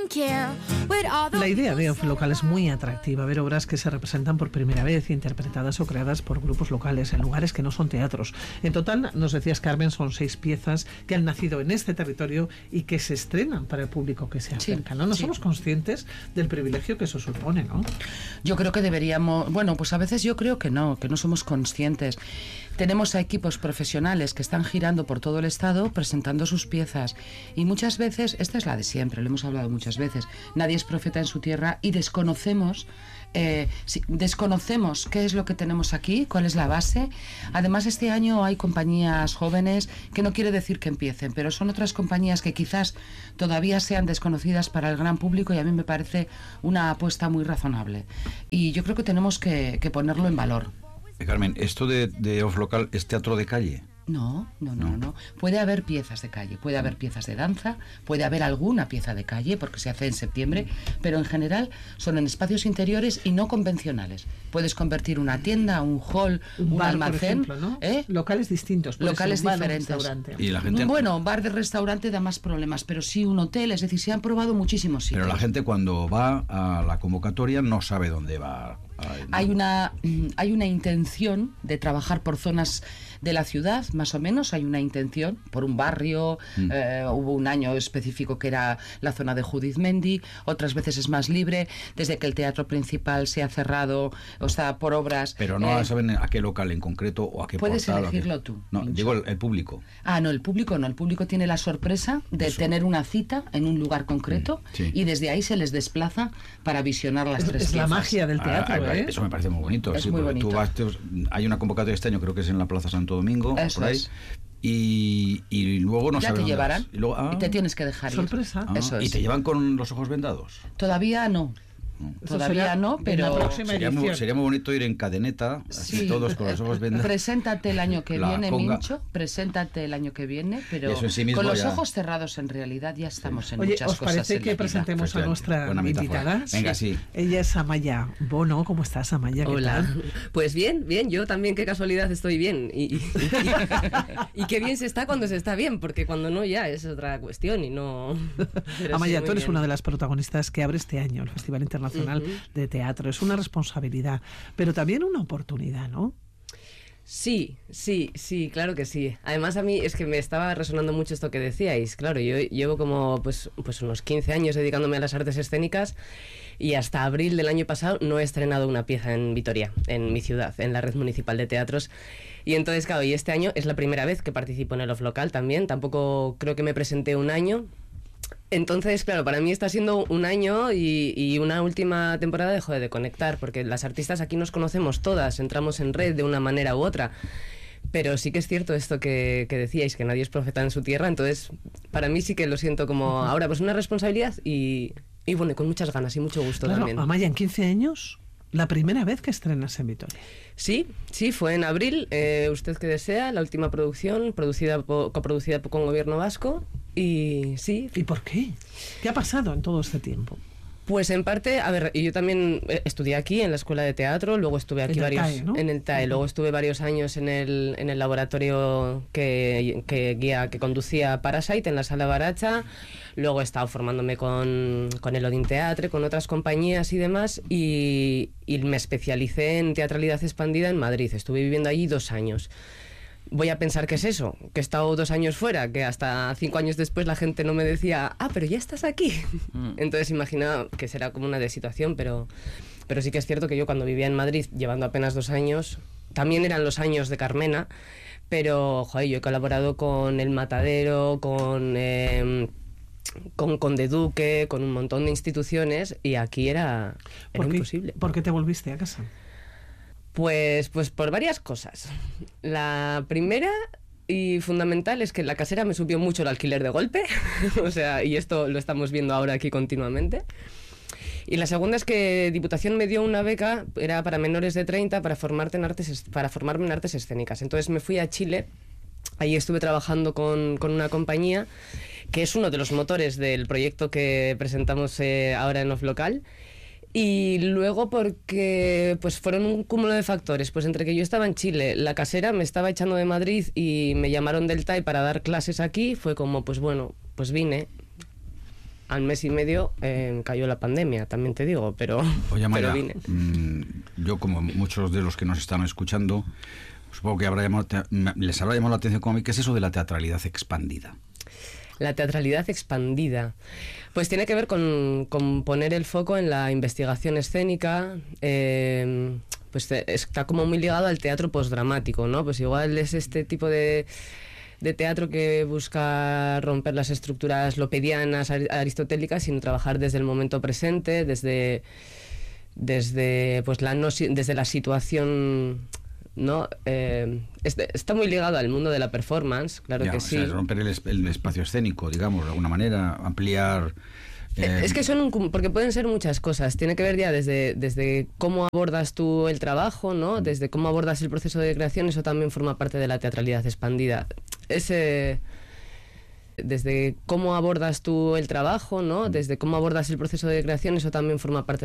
La idea de Off Local es muy atractiva, ver obras que se representan por primera vez, interpretadas o creadas por grupos locales en lugares que no son teatros. En total, nos decías, Carmen, son 6 piezas que han nacido en este territorio y que se estrenan para el público que se acerca, ¿no? No somos conscientes del privilegio que eso supone, ¿no? Yo creo que deberíamos, bueno, pues a veces yo creo que no somos conscientes. Tenemos a equipos profesionales que están girando por todo el estado presentando sus piezas y muchas veces, esta es la de siempre, lo hemos hablado muchas veces, nadie es profeta en su tierra y desconocemos qué es lo que tenemos aquí, cuál es la base. Además, este año hay compañías jóvenes, que no quiere decir que empiecen, pero son otras compañías que quizás todavía sean desconocidas para el gran público y a mí me parece una apuesta muy razonable. Y yo creo que tenemos que ponerlo en valor. Carmen, ¿esto de Off Local es teatro de calle? No. Puede haber piezas de calle, puede haber piezas de danza, puede haber alguna pieza de calle, porque se hace en septiembre, pero en general son en espacios interiores y no convencionales. Puedes convertir una tienda, un hall, un bar, almacén, por ejemplo, ¿no? Locales distintos, locales diferentes. Y la gente... Bueno, bar de restaurante da más problemas, pero sí un hotel, es decir, se han probado muchísimos sitios. Pero la gente cuando va a la convocatoria no sabe dónde va. Hay una intención de trabajar por zonas de la ciudad, más o menos, hay una intención por un barrio, hubo un año específico que era la zona de Judith Mendy, otras veces es más libre, desde que el teatro principal se ha cerrado, o sea, por obras... Pero no saben a qué local en concreto o a qué puedes portal. Puedes elegirlo tú. No, digo el público. No, el público tiene la sorpresa de tener una cita en un lugar concreto y desde ahí se les desplaza para visionar las 3 piezas. Es la magia del teatro, Eso me parece muy bonito. Es muy bonito. Tú vas, hay una convocatoria este año, creo que es en la Plaza Santo Domingo, eso por ahí. Es. Y luego no ya sabes te llevarán y, luego, y te tienes que dejar sorpresa. Ir. Eso es. ¿Y te llevan con los ojos vendados? Todavía no. Todavía no, pero sería muy bonito ir en cadeneta, así todos con los ojos vendados. Preséntate el año que viene, Mincho, preséntate el año que viene, pero sí con los ojos cerrados en realidad ya estamos en muchas cosas. ¿Os parece que presentemos pues a nuestra invitada? Venga, sí. Ella es Amaya Bono. ¿Cómo estás, Amaya? Hola. Pues bien, yo también, qué casualidad, estoy bien. Y qué bien se está cuando se está bien, porque cuando no ya es otra cuestión y no... Amaya, tú eres una de las protagonistas que abre este año el Festival Internacional de Teatro. Es una responsabilidad, pero también una oportunidad, ¿no? Sí, claro que sí. Además, a mí es que me estaba resonando mucho esto que decíais. Claro, yo llevo como pues unos 15 años dedicándome a las artes escénicas y hasta abril del año pasado no he estrenado una pieza en Vitoria, en mi ciudad, en la Red Municipal de Teatros. Y entonces, claro, y este año es la primera vez que participo en el Off Local también. Tampoco creo que me presenté un año. Entonces, claro, para mí está siendo un año y una última temporada de conectar, porque las artistas aquí nos conocemos todas, entramos en red de una manera u otra, pero sí que es cierto esto que decíais, que nadie es profeta en su tierra, entonces para mí sí que lo siento como ahora pues una responsabilidad y bueno, con muchas ganas y mucho gusto también. Amaya, en 15 años... ¿La primera vez que estrenas en Vitoria? Sí, fue en abril, Usted que desea, la última producción, coproducida con Gobierno Vasco, y sí. ¿Y por qué? ¿Qué ha pasado en todo este tiempo? Pues en parte, a ver, yo también estudié aquí en la Escuela de Teatro, luego estuve aquí en el TAE, luego estuve varios años en el laboratorio que conducía Parasite en la Sala Baracha, luego he estado formándome con el Odin Teatre, con otras compañías y demás, y me especialicé en teatralidad expandida en Madrid, estuve viviendo allí 2 años. Voy a pensar que es eso, que he estado 2 años fuera, que hasta 5 años después la gente no me decía, pero ya estás aquí. Entonces imaginaba que será como una desituación, pero sí que es cierto que yo cuando vivía en Madrid, llevando apenas 2 años, también eran los años de Carmena, pero yo he colaborado con El Matadero, con Conde Duque, con un montón de instituciones, y aquí era imposible. ¿Por qué te volviste a casa? Pues por varias cosas. La primera y fundamental es que la casera me subió mucho el alquiler de golpe, o sea, y esto lo estamos viendo ahora aquí continuamente. Y la segunda es que Diputación me dio una beca, era para menores de 30, para formarme en artes escénicas. Entonces me fui a Chile, ahí estuve trabajando con una compañía que es uno de los motores del proyecto que presentamos ahora en Off Local. Y luego porque pues fueron un cúmulo de factores, pues entre que yo estaba en Chile, la casera me estaba echando de Madrid y me llamaron del TAE para dar clases aquí, fue como pues bueno, pues vine. al mes y medio cayó la pandemia, también te digo, pero, Oye, Amaya, pero vine. Yo, como muchos de los que nos están escuchando, supongo que les habrá llamado la atención como a mí, ¿qué es eso de la teatralidad expandida? La teatralidad expandida, pues tiene que ver con poner el foco en la investigación escénica. Pues está como muy ligado al teatro postdramático, ¿no? Pues igual es este tipo de teatro que busca romper las estructuras lopedianas, aristotélicas, sino trabajar desde el momento presente, desde la situación, ¿no? Está muy ligado al mundo de la performance, claro que sí. O sea, romper el espacio escénico, digamos, de alguna manera, ampliar... Es que porque pueden ser muchas cosas. Tiene que ver ya desde cómo abordas tú el trabajo, ¿no? Desde cómo abordas el proceso de creación, eso también forma parte de la teatralidad expandida. Desde cómo abordas tú el trabajo, ¿no? Desde cómo abordas el proceso de creación, eso también forma parte